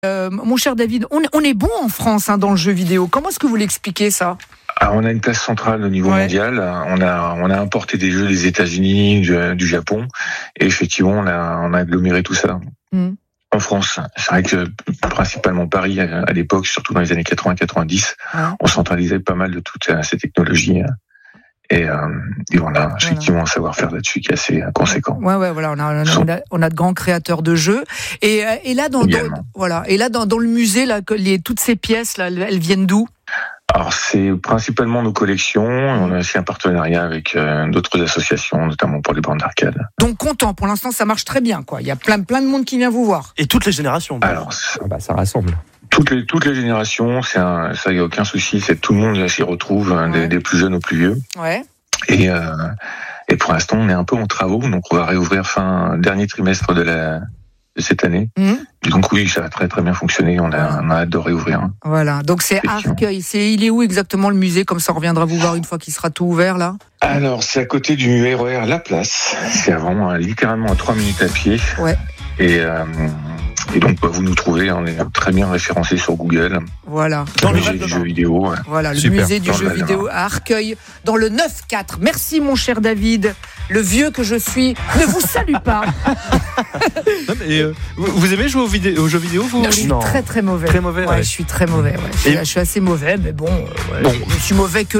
Mon cher David, on est bon en France dans le jeu vidéo. Comment est-ce que vous l'expliquez ça ? Alors, on a une place centrale au niveau mondial. On a importé des jeux des États-Unis, du Japon, et effectivement, on a aggloméré tout ça. En France, c'est vrai que principalement Paris, à l'époque, surtout dans les années 80-90, on centralisait pas mal de toutes ces technologies. Et on a effectivement un savoir-faire là-dessus qui est assez conséquent. Voilà, on a de grands créateurs de jeux. Et là, dans le musée, là, toutes ces pièces, là, elles viennent d'où ? Alors, c'est principalement nos collections. On a aussi un partenariat avec d'autres associations, notamment pour les bornes d'arcade. Donc, content. Pour l'instant, ça marche très bien, quoi. Il y a plein de monde qui vient vous voir. Et toutes les générations. Alors, ça rassemble. Toutes les générations, ça, il n'y a aucun souci. C'est tout le monde s'y retrouve, des plus jeunes aux plus vieux. Ouais. Et pour l'instant, on est un peu en travaux. Donc, on va réouvrir dernier trimestre de cette année. Donc oui, ça a très très bien fonctionné. On a hâte de réouvrir. Voilà. Donc c'est Arcueil. Il est où exactement le musée ? Comme ça, on reviendra vous voir une fois qu'il sera tout ouvert là. Alors, c'est à côté du RER La Place. C'est vraiment littéralement à 3 minutes à pied. Ouais. Et donc, vous nous trouvez, on est très bien référencé sur Google. Voilà. Dans le musée du jeu vidéo. Ouais. Voilà, le musée du jeu vidéo à Arcueil, dans le 9-4. Merci, mon cher David. Le vieux que je suis ne vous salue pas. Non, mais, vous aimez jouer aux jeux vidéo, vous ? Je suis très très mauvais. Très mauvais. Ouais, je suis très mauvais. Je suis assez mauvais, mais bon. Je suis mauvais que